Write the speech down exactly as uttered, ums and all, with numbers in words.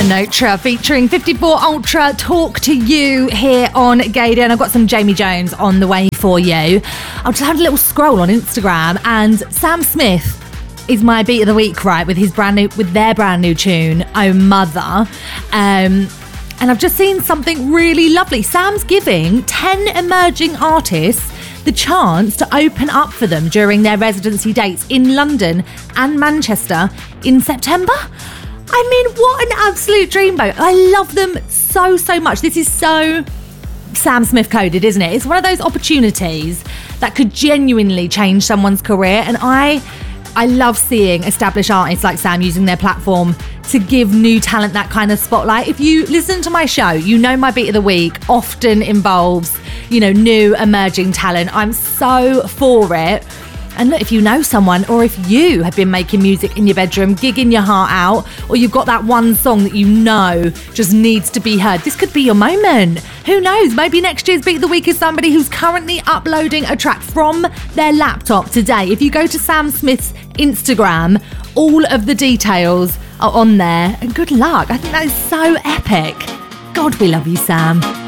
Onotra featuring fifty-four Ultra, Talk to You here on Gaydar. And I've got some Jamie Jones on the way for you. I'll just have a little scroll on Instagram, and Sam Smith is my beat of the week, right, with his brand new, with their brand new tune, Oh Mother. Um, and I've just seen something really lovely. Sam's giving ten emerging artists the chance to open up for them during their residency dates in London and Manchester in September. I mean, what an absolute dreamboat. I love them so, so much. This is so Sam Smith coded, isn't it? It's one of those opportunities that could genuinely change someone's career. And I, I love seeing established artists like Sam using their platform to give new talent that kind of spotlight. If you listen to my show, you know my beat of the week often involves, you know, new emerging talent. I'm so for it. And look, if you know someone, or if you have been making music in your bedroom, gigging your heart out, or you've got that one song that you know just needs to be heard, this could be your moment. Who knows? Maybe next year's Beat of the Week is somebody who's currently uploading a track from their laptop today. If you go to Sam Smith's Instagram, all of the details are on there. And good luck. I think that is so epic. God, we love you, Sam.